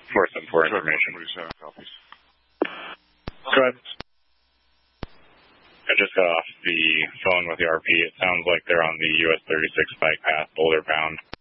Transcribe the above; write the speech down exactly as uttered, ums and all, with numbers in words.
four seven four information. Copies. Go ahead. I just got off the phone with the R P. It sounds like they're on the U S thirty-six bike path, Boulder bound.